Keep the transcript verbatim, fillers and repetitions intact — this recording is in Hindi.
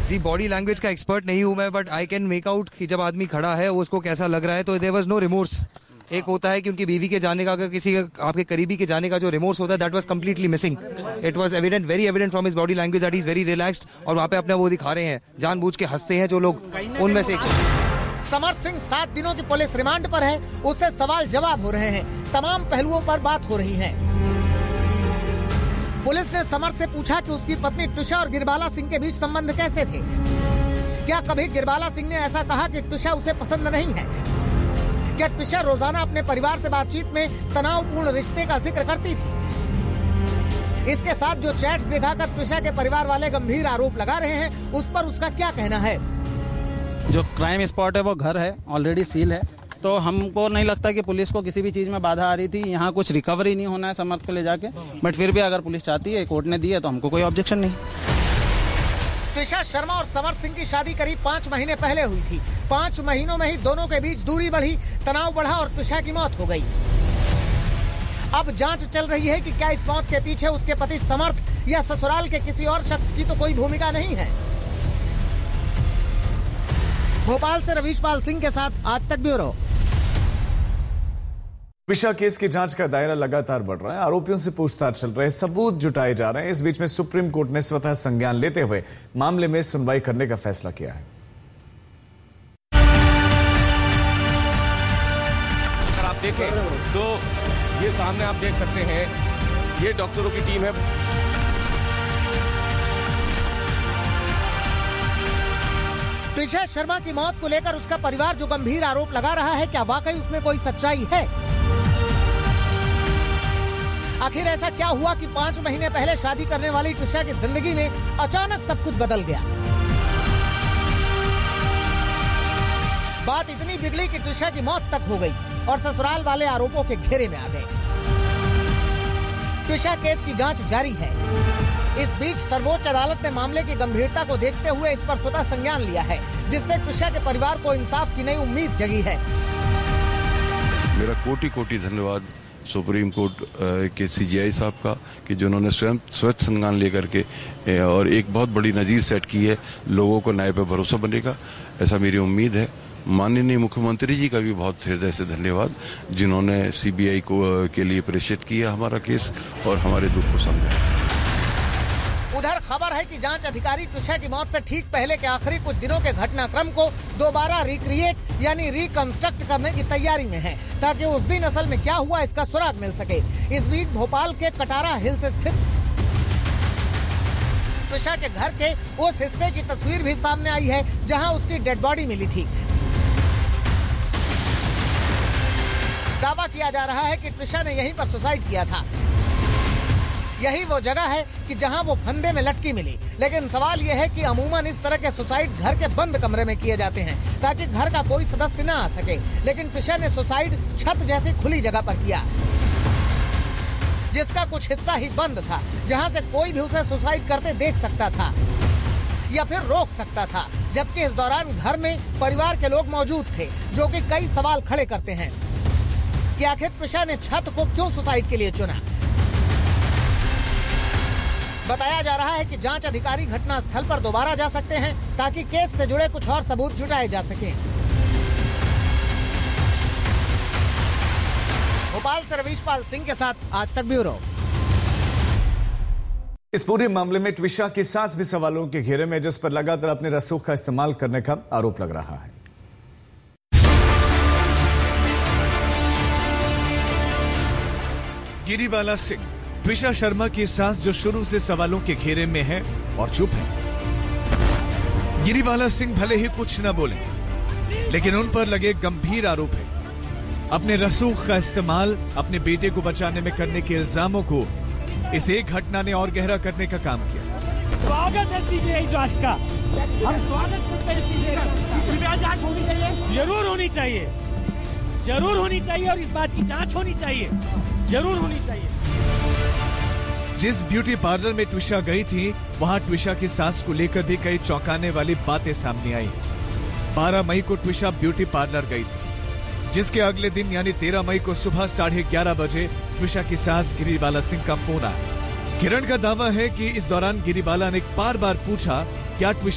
जी बॉडी लैंग्वेज का एक्सपर्ट नहीं हूं मैं, but I can make out कि जब आदमी खड़ा है वो उसको कैसा लग रहा है, तो देयर वाज नो रिमोर्स। एक होता है कि उनकी बीवी के जाने का, अगर किसी आपके करीबी के जाने का जो रिमोर्स होता है, that was completely missing. It was evident, very evident from his body language that he is very relaxed, और वहाँ पे अपना वो दिखा रहे हैं, जानबूझ के हंसते हैं जो लोग, उनमें से समर्थ सिंह सात दिनों की पुलिस रिमांड पर है, उससे सवाल जवाब हो रहे हैं, तमाम पहलुओं पर बात हो रही है। पुलिस ने समर्थ से पूछा कि उसकी पत्नी ट्विशा और गिरबाला सिंह के बीच संबंध कैसे थे। क्या कभी गिरबाला सिंह ने ऐसा कहा कि ट्विशा उसे पसंद नहीं है? क्या ट्विशा रोजाना अपने परिवार से बातचीत में तनावपूर्ण रिश्ते का जिक्र करती थी? इसके साथ जो चैट्स दिखाकर ट्विशा के परिवार वाले गंभीर आरोप लगा रहे हैं, उस पर उसका क्या कहना है? जो क्राइम स्पॉट है वो घर है, ऑलरेडी सील है, तो हमको नहीं लगता कि पुलिस को किसी भी चीज में बाधा आ रही थी। यहाँ कुछ रिकवरी नहीं होना है समर्थ को ले जाके, बट फिर भी अगर पुलिस चाहती है, कोर्ट ने दी है, तो हमको कोई ऑब्जेक्शन नहीं। ट्विशा शर्मा और समर्थ सिंह की शादी करीब पाँच महीने पहले हुई थी। पाँच महीनों में ही दोनों के बीच दूरी बढ़ी, तनाव बढ़ा और ट्विशा की मौत हो गई। अब जांच चल रही है कि क्या इस मौत के पीछे उसके पति समर्थ या ससुराल के किसी और शख्स की तो कोई भूमिका नहीं है। भोपाल से रवीश पाल सिंह के साथ आज तक ब्यूरो। ट्विशा केस की जांच का दायरा लगातार बढ़ रहा है, आरोपियों से पूछताछ चल रही है, सबूत जुटाए जा रहे हैं। इस बीच में सुप्रीम कोर्ट ने स्वतः संज्ञान लेते हुए मामले में सुनवाई करने का फैसला किया है। अगर आप देखें तो ये सामने आप देख सकते हैं, ये डॉक्टरों की टीम है। ट्विशा शर्मा की मौत को लेकर उसका परिवार जो गंभीर आरोप लगा रहा है, क्या वाकई उसमें कोई सच्चाई है? आखिर ऐसा क्या हुआ कि पाँच महीने पहले शादी करने वाली ट्विशा की जिंदगी में अचानक सब कुछ बदल गया? बात इतनी बिगड़ी कि ट्विशा की मौत तक हो गई और ससुराल वाले आरोपों के घेरे में आ गए। ट्विशा केस की जांच जारी है। इस बीच सर्वोच्च अदालत ने मामले की गंभीरता को देखते हुए इस पर स्वतः संज्ञान लिया है, जिससे ट्विशा के परिवार को इंसाफ की नई उम्मीद जगी है। मेरा कोटि कोटि धन्यवाद सुप्रीम कोर्ट के सीजीआई साहब का, कि जिन्होंने स्वयं स्वच्छ संज्ञान लेकर के और एक बहुत बड़ी नजीर सेट की है। लोगों को न्याय पर भरोसा बनेगा, ऐसा मेरी उम्मीद है। माननीय मुख्यमंत्री जी का भी बहुत हृदय से धन्यवाद, जिन्होंने सीबीआई को के लिए प्रेषित किया हमारा केस और हमारे दुख को समझा। उधर खबर है कि जांच अधिकारी ट्विशा की मौत से ठीक पहले के आखिरी कुछ दिनों के घटनाक्रम को दोबारा रिक्रिएट यानी रिकंस्ट्रक्ट करने की तैयारी में है, ताकि उस दिन असल में क्या हुआ इसका सुराग मिल सके। इस बीच भोपाल के कटारा हिल्स स्थित ट्विशा के घर के उस हिस्से की तस्वीर भी सामने आई है जहां उसकी डेड बॉडी मिली थी। दावा किया जा रहा है कि ट्विशा ने यहीं पर सुसाइड किया था। यही वो जगह है कि जहां वो फंदे में लटकी मिली। लेकिन सवाल ये है कि अमूमन इस तरह के सुसाइड घर के बंद कमरे में किए जाते हैं, ताकि घर का कोई सदस्य न आ सके। लेकिन ट्विशा ने सुसाइड छत जैसी खुली जगह पर किया, जिसका कुछ हिस्सा ही बंद था, जहां से कोई भी उसे सुसाइड करते देख सकता था या फिर रोक सकता था। जबकि इस दौरान घर में परिवार के लोग मौजूद थे, जो कि कई सवाल खड़े करते हैं कि आखिर ट्विशा ने छत को क्यों सुसाइड के लिए चुना। बताया जा रहा है कि जांच अधिकारी घटना स्थल पर दोबारा जा सकते हैं, ताकि केस से जुड़े कुछ और सबूत जुटाए जा सकें। भोपाल से रवीश पाल सिंह के साथ आज तक ब्यूरो। इस पूरे मामले में ट्विशा की सास भी सवालों के घेरे में, जिस पर लगातार अपने रसूख का इस्तेमाल करने का आरोप लग रहा है। गिरीबाला सिंह, ट्विशा शर्मा की सास, जो शुरू से सवालों के घेरे में है और चुप है। गिरीबाला सिंह भले ही कुछ न बोले, लेकिन उन पर लगे गंभीर आरोप है। अपने रसूख का इस्तेमाल अपने बेटे को बचाने में करने के इल्जामों को इस एक घटना ने और गहरा करने का काम किया। स्वागत है सीबीआई जांच का, हम स्वागत करते हैं सीबीआई जांच होनी चाहिए, जरूर होनी चाहिए, जरूर होनी चाहिए, और इस बात की जांच होनी चाहिए, जरूर होनी चाहिए। जिस ब्यूटी पार्लर में ट्विशा गई थी, वहां ट्विशा की सास को लेकर भी कई चौंकाने वाली बातें सामने आई। बारह मई को ट्विशा ब्यूटी पार्लर गई थी, जिसके अगले दिन यानी तेरह मई को सुबह साढ़े ग्यारह बजे ट्विशा की सास गिरीबाला सिंह का फोन आया। किरण का दावा है कि इस दौरान गिरीबाला ने बार बार पूछा क्या ट्विशा